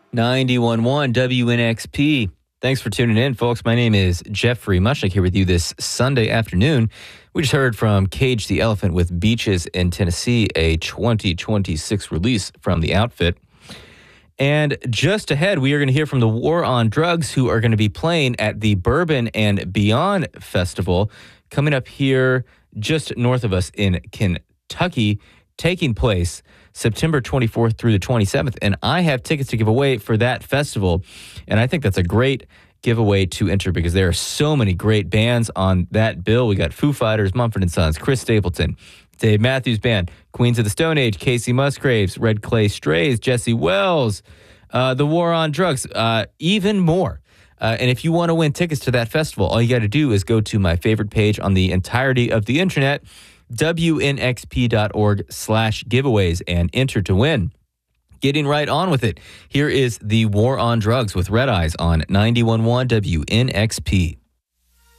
91.1 WNXP. Thanks for tuning in, folks. My name is Jeffrey Mushnick here with you this Sunday afternoon. We just heard from Cage the Elephant with Beaches in Tennessee, a 2026 release from the outfit. And just ahead, we are going to hear from the War on Drugs, who are going to be playing at the Bourbon and Beyond Festival coming up here just north of us in Kentucky, taking place September 24th through the 27th. And I have tickets to give away for that festival. And I think that's a great giveaway to enter because there are so many great bands on that bill. We got Foo Fighters, Mumford & Sons, Chris Stapleton, Dave Matthews Band, Queens of the Stone Age, Casey Musgraves, Red Clay Strays, Jesse Wells, The War on Drugs, even more. And if you want to win tickets to that festival, all you got to do is go to my favorite page on the entirety of the internet, WNXP.org/giveaways, and enter to win. Getting right on with it, here is the War on Drugs with Red Eyes on 91.1 WNXP.